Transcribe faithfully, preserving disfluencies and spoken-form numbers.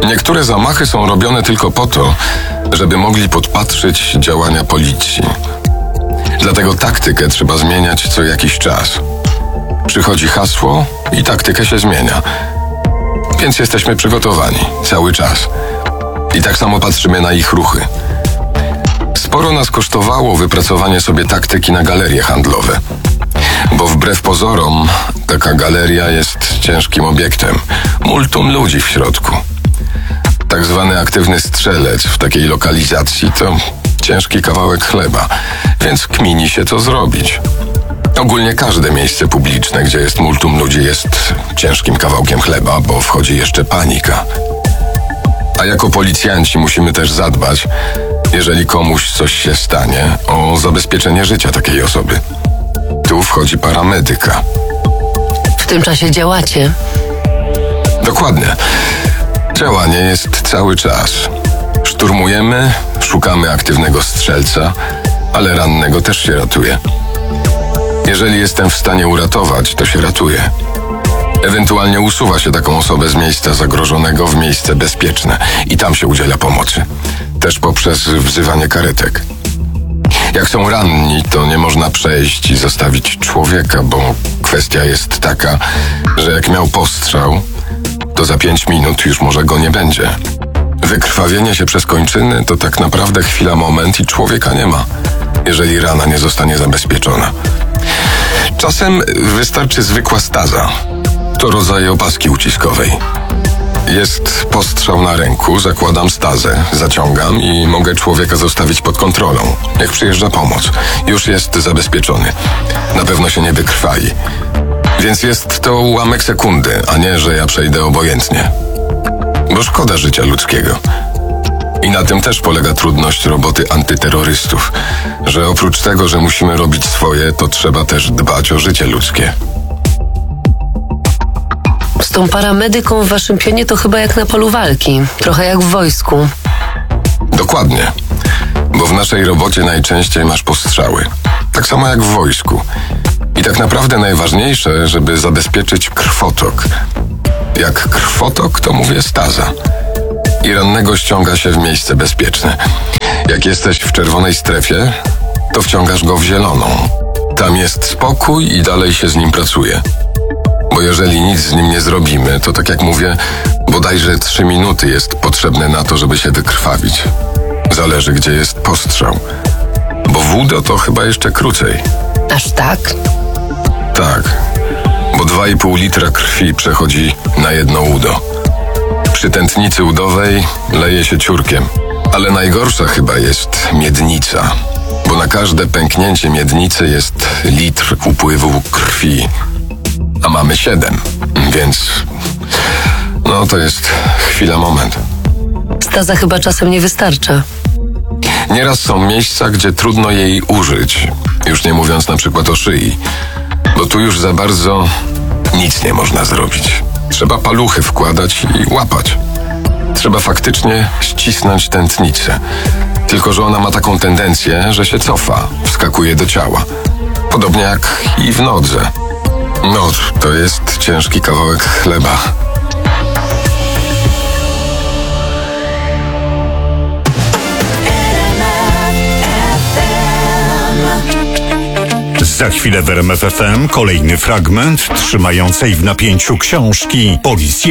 Niektóre zamachy są robione tylko po to, żeby mogli podpatrzeć działania policji. Dlatego taktykę trzeba zmieniać co jakiś czas. Przychodzi hasło i taktykę się zmienia. Więc jesteśmy przygotowani cały czas. I tak samo patrzymy na ich ruchy. Sporo nas kosztowało wypracowanie sobie taktyki na galerie handlowe. Bo wbrew pozorom taka galeria jest ciężkim obiektem. Multum ludzi w środku. Tak zwany aktywny strzelec w takiej lokalizacji to ciężki kawałek chleba, więc kmini się co zrobić. Ogólnie każde miejsce publiczne, gdzie jest multum ludzi, jest ciężkim kawałkiem chleba, bo wchodzi jeszcze panika. A jako policjanci musimy też zadbać, jeżeli komuś coś się stanie, o zabezpieczenie życia takiej osoby. Tu wchodzi paramedyka. W tym czasie działacie? Dokładnie. Działanie jest cały czas. Szturmujemy, szukamy aktywnego strzelca, ale rannego też się ratuje. Jeżeli jestem w stanie uratować, to się ratuje. Ewentualnie usuwa się taką osobę z miejsca zagrożonego w miejsce bezpieczne i tam się udziela pomocy. Też poprzez wzywanie karetek. Jak są ranni, to nie można przejść i zostawić człowieka, bo kwestia jest taka, że jak miał postrzał, to za pięć minut już może go nie będzie. Wykrwawienie się przez kończyny to tak naprawdę chwila, moment i człowieka nie ma, jeżeli rana nie zostanie zabezpieczona. Czasem wystarczy zwykła staza. To rodzaj opaski uciskowej. Jest postrzał na ręku, zakładam stazę, zaciągam i mogę człowieka zostawić pod kontrolą. Jak przyjeżdża pomoc, już jest zabezpieczony. Na pewno się nie wykrwai. Więc jest to ułamek sekundy, a nie, że ja przejdę obojętnie. Bo szkoda życia ludzkiego. I na tym też polega trudność roboty antyterrorystów, że oprócz tego, że musimy robić swoje, to trzeba też dbać o życie ludzkie. Z tą paramedyką w waszym pionie to chyba jak na polu walki, trochę jak w wojsku. Dokładnie, bo w naszej robocie najczęściej masz postrzały, tak samo jak w wojsku. I tak naprawdę najważniejsze, żeby zabezpieczyć krwotok. Jak krwotok, to mówię staza. I rannego ściąga się w miejsce bezpieczne. Jak jesteś w czerwonej strefie, to wciągasz go w zieloną. Tam jest spokój i dalej się z nim pracuje. Bo jeżeli nic z nim nie zrobimy, to tak jak mówię, bodajże trzy minuty jest potrzebne na to, żeby się wykrwawić. Zależy, gdzie jest postrzał. Bo wódo to chyba jeszcze krócej. Aż tak? Tak, bo dwa i pół litra krwi przechodzi na jedno udo. Przy tętnicy udowej leje się ciurkiem. Ale najgorsza chyba jest miednica, bo na każde pęknięcie miednicy jest litr upływu krwi. A mamy siedem, więc no to jest chwila, moment. Staza chyba czasem nie wystarcza. Nieraz są miejsca, gdzie trudno jej użyć, już nie mówiąc na przykład o szyi, bo tu już za bardzo nic nie można zrobić. Trzeba paluchy wkładać i łapać. Trzeba faktycznie ścisnąć tętnicę, tylko że ona ma taką tendencję, że się cofa, wskakuje do ciała. Podobnie jak i w nodze. No, to jest ciężki kawałek chleba. Za chwilę w R M F F M kolejny fragment trzymającej w napięciu książki Policja.